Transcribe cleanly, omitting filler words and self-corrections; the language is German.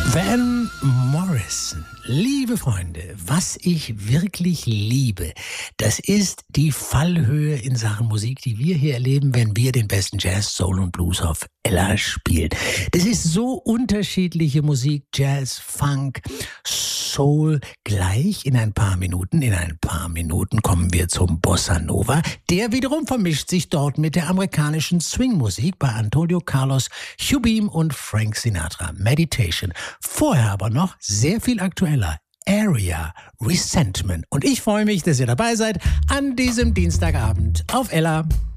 Van Morrison. Liebe Freunde, was ich wirklich liebe, das ist die Fallhöhe in Sachen Musik, die wir hier erleben, wenn wir den besten Jazz, Soul und Blues auf Ella spielen. Das ist so unterschiedliche Musik, Jazz, Funk, Soul. Gleich in ein paar Minuten kommen wir zum Bossa Nova. Der wiederum vermischt sich dort mit der amerikanischen Swing-Musik bei Antonio Carlos Jobim und Frank Sinatra. Meditation. Vorher aber noch sehr viel aktueller. Area Resentment. Und ich freue mich, dass ihr dabei seid an diesem Dienstagabend auf Ella.